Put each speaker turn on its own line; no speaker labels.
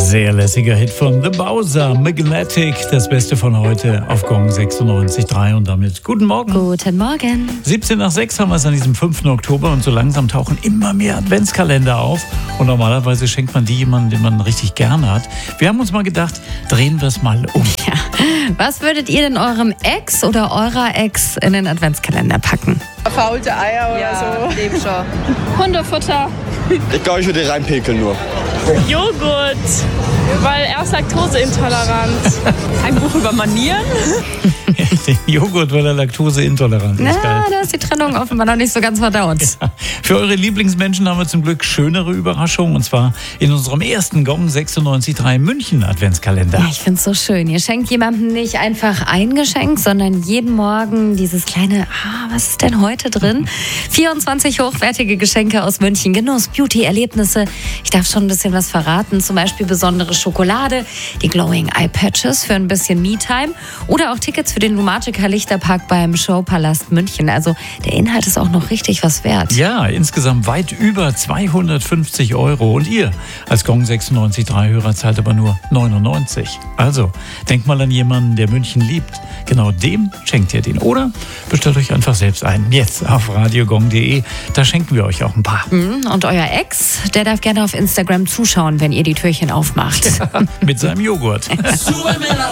Sehr lässiger Hit von The Bowser, Magnetic, das Beste von heute auf Gong 96.3 und damit guten Morgen.
Guten Morgen.
17 nach 6 haben wir es an diesem 5. Oktober und so langsam tauchen immer mehr Adventskalender auf und normalerweise schenkt man die jemandem, den man richtig gerne hat. Wir haben uns mal gedacht, drehen wir es mal um.
Ja. Was würdet ihr denn eurem Ex oder eurer Ex in den Adventskalender packen?
Verfaulte Eier oder so.
Eben schon.
Hundefutter.
Ich glaube, ich würde reinpekeln nur.
Joghurt, weil er ist laktoseintolerant.
Ein Buch über Manieren.
Den Joghurt, weil er laktoseintolerant ist.
Na,
Geil.
da ist die Trennung offenbar noch nicht so ganz verdaut.
Für eure Lieblingsmenschen haben wir zum Glück schönere Überraschungen und zwar in unserem ersten Gong 96.3 München Adventskalender.
Ja, ich finde es so schön. Ihr schenkt jemandem nicht einfach ein Geschenk, sondern jeden Morgen dieses kleine, was ist denn heute drin? 24 hochwertige Geschenke aus München. Genuss, Beauty, Erlebnisse. Ich darf schon ein bisschen was verraten. Zum Beispiel besondere Schokolade, die Glowing Eye Patches für ein bisschen Me-Time oder auch Tickets für den Lumatica Lichterpark beim Showpalast München. Also der Inhalt ist auch noch richtig was wert.
Ja, insgesamt weit über 250 Euro. Und ihr als Gong 96.3 Hörer zahlt aber nur 99. Also, denkt mal an jemanden, der München liebt. Genau dem schenkt ihr den. Oder bestellt euch einfach selbst ein. Jetzt auf radiogong.de. Da schenken wir euch auch ein paar.
Und euer Ex, der darf gerne auf Instagram zuschauen, wenn ihr die Türchen aufmacht.
Mit seinem Joghurt.